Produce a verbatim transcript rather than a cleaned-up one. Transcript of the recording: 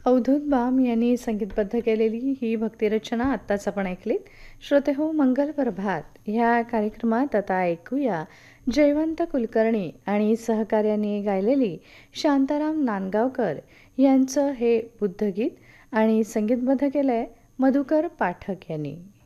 Avadhoot balm यांनी संगीतबद्ध केलेली ही भक्तिरचना आत्ताच आपण ऐकलीत. श्रोते हो, मंगल प्रभात ह्या कार्यक्रमात आता ऐकूया जयवंत कुलकर्णी आणि सहकार्याने गायलेली शांताराम नांदगावकर यांचं हे बुद्धगीत आणि संगीतबद्ध केलंय मधुकर पाठक यांनी.